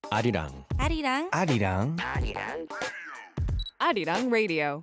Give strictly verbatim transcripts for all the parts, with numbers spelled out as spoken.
아리랑 아리랑 아리랑 Arirang Radio.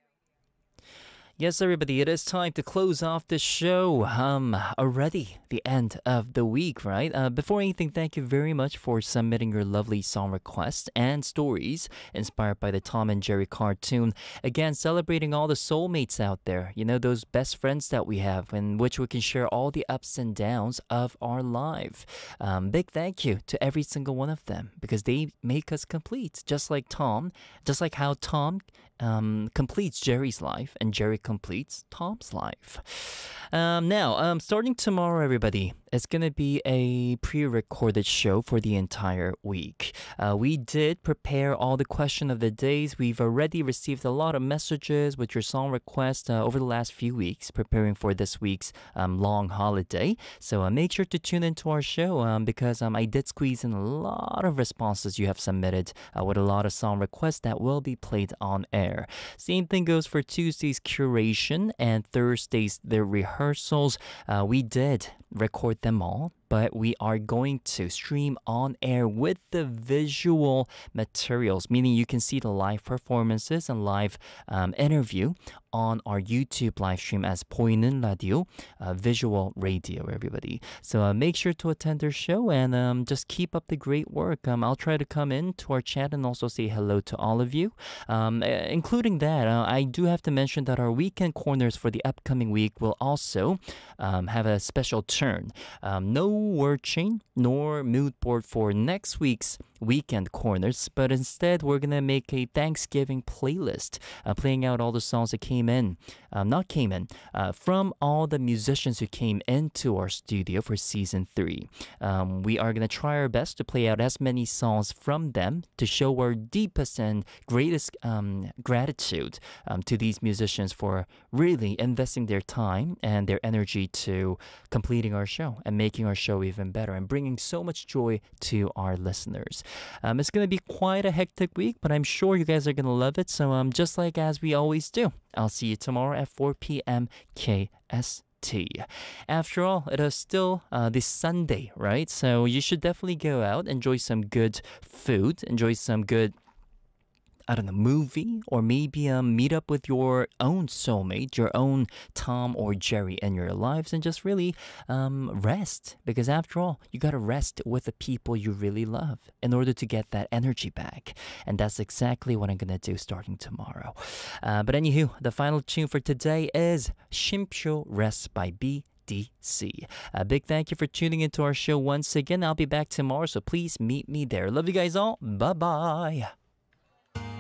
Yes, everybody, it is time to close off the show. Um, already the end of the week, right? Uh, before anything, thank you very much for submitting your lovely song requests and stories inspired by the Tom and Jerry cartoon. Again, celebrating all the soulmates out there. You know, those best friends that we have, in which we can share all the ups and downs of our life. Um, big thank you to every single one of them because they make us complete, just like Tom, just like how Tom um, completes Jerry's life and Jerry completes Tom's life. Um, now, um, starting tomorrow, everybody, it's going to be a pre-recorded show for the entire week. Uh, we did prepare all the question of the days. We've already received a lot of messages with your song requests uh, over the last few weeks, preparing for this week's um, long holiday. So uh, make sure to tune into our show um, because um, I did squeeze in a lot of responses you have submitted uh, with a lot of song requests that will be played on air. Same thing goes for Tuesday's curation and Thursday's the rehearsals. Uh, we did record them all, but we are going to stream on air with the visual materials, meaning you can see the live performances and live um, interview on our YouTube live stream as 보이는 라디오, uh, visual radio, everybody. So uh, make sure to attend our show and um, just keep up the great work. Um, I'll try to come in to our chat and also say hello to all of you. Um, including that, uh, I do have to mention that our weekend corners for the upcoming week will also um, have a special turn. Um, no word chain nor mood board for next week's weekend corners, but instead we're gonna make a Thanksgiving playlist, uh, playing out all the songs that came in, um, not came in, uh, from all the musicians who came into our studio for season three. Um, we are gonna try our best to play out as many songs from them to show our deepest and greatest um, gratitude um, to these musicians for really investing their time and their energy to completing our show and making our show even better and bringing so much joy to our listeners. Um, it's going to be quite a hectic week, but I'm sure you guys are going to love it. So um, just like as we always do, I'll see you tomorrow at four p.m. K S T. After all, it is still uh, this Sunday, right? So you should definitely go out, enjoy some good food, enjoy some good I don't know, movie, or maybe um, meet up with your own soulmate, your own Tom or Jerry in your lives and just really um, rest. Because after all, you got to rest with the people you really love in order to get that energy back. And that's exactly what I'm going to do starting tomorrow. Uh, but anywho, the final tune for today is 쉼표 Rest by B. D C. A big thank you for tuning into our show once again. I'll be back tomorrow, so please meet me there. Love you guys all. Bye-bye.